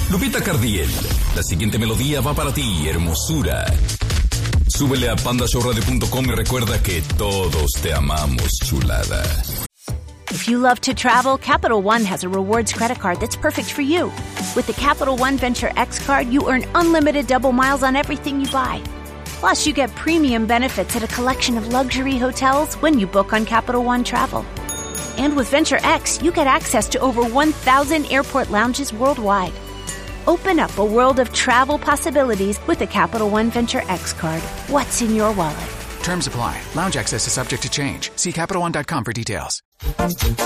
Lupita Cardiel, la siguiente melodía va para ti, hermosura. Súbele a pandashowradio.com y recuerda que todos te amamos, chulada. If you love to travel, Capital One has a rewards credit card that's perfect for you. With the Capital One Venture X card, you earn unlimited double miles on everything you buy. Plus, you get premium benefits at a collection of luxury hotels when you book on Capital One Travel. And with Venture X, you get access to over 1,000 airport lounges worldwide. Open up a world of travel possibilities with the Capital One Venture X card. What's in your wallet? Terms apply. Lounge access is subject to change. See CapitalOne.com for details.